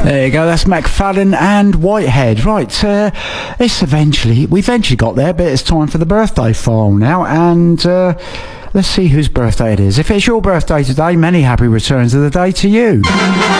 There you go, that's McFadden and Whitehead. Right, we eventually got there, but it's time for the birthday file now, and let's see whose birthday it is. If it's your birthday today, many happy returns of the day to you.